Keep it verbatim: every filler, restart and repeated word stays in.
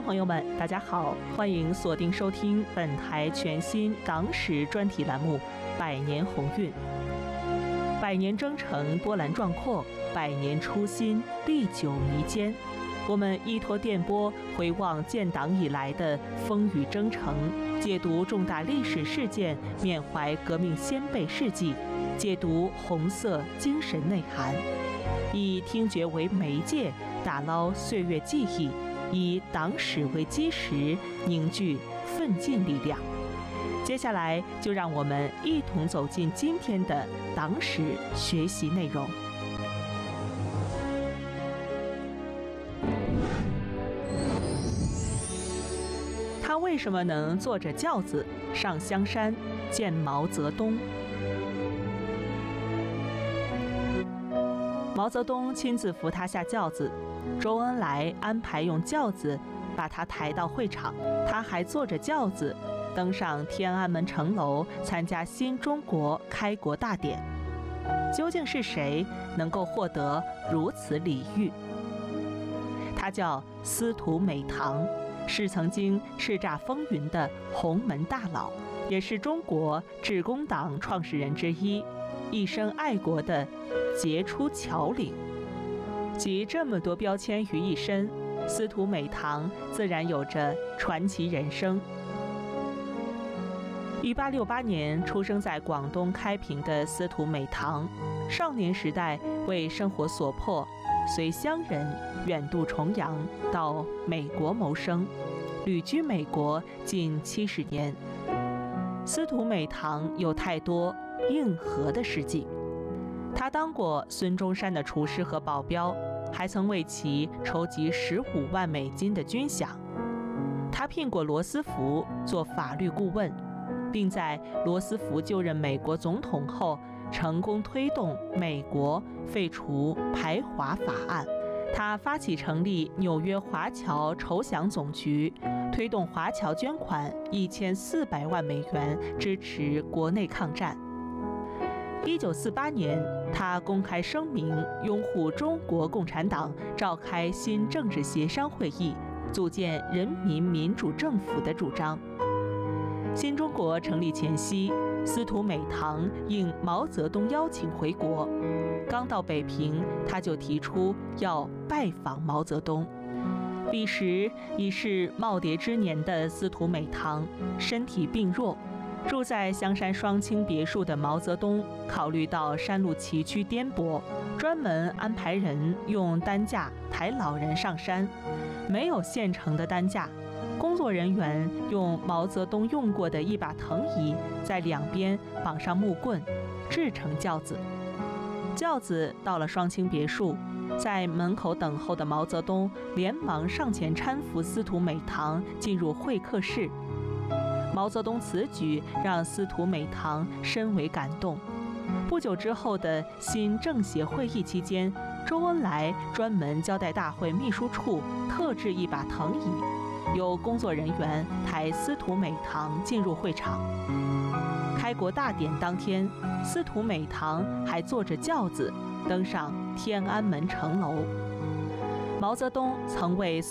朋友们，大家好，欢迎锁定收听本台全新党史专题栏目《百年鸿运》。百年征程波澜壮阔，百年初心历久弥坚。我们依托电波回望建党以来的风雨征程，解读重大历史事件，缅怀革命先辈事迹，解读红色精神内涵，以听觉为媒介，打捞岁月记忆，以党史为基石，凝聚奋进力量。接下来就让我们一同走进今天的党史学习内容。他为什么能坐着轿子上香山见毛泽东？毛泽东亲自扶他下轿子，周恩来安排用轿子把他抬到会场，他还坐着轿子登上天安门城楼参加新中国开国大典。究竟是谁能够获得如此礼遇？他叫司徒美堂，是曾经叱咤风云的洪门大佬，也是中国致公党创始人之一，一生爱国的杰出侨领。集这么多标签于一身，司徒美堂自然有着传奇人生。一八六八年出生在广东开平的司徒美堂，少年时代为生活所迫，随乡人远渡重洋到美国谋生，旅居美国近七十年。司徒美堂有太多硬核的事迹，他当过孙中山的厨师和保镖，还曾为其筹集十五万美金的军饷。他聘过罗斯福做法律顾问，并在罗斯福就任美国总统后，成功推动美国废除排华法案。他发起成立纽约华侨筹饷总局，推动华侨捐款一千四百万美元，支持国内抗战。一九四八年，他公开声明拥护中国共产党召开新政治协商会议，组建人民民主政府的主张。新中国成立前夕，司徒美堂应毛泽东邀请回国，刚到北平，他就提出要拜访毛泽东。彼时已是耄耋之年的司徒美堂身体病弱，住在香山双清别墅的毛泽东考虑到山路崎岖颠簸，专门安排人用担架抬老人上山。没有现成的担架，工作人员用毛泽东用过的一把藤椅，在两边绑上木棍，制成轿子。轿子到了双清别墅，在门口等候的毛泽东连忙上前搀扶司徒美堂进入会客室。毛泽东此举让司徒美堂深为感动。不久之后的新政协会议期间，周恩来专门交代大会秘书处特制一把藤椅，由工作人员抬司徒美堂进入会场。开国大典当天，司徒美堂还坐着轿子登上天安门城楼。毛泽东曾为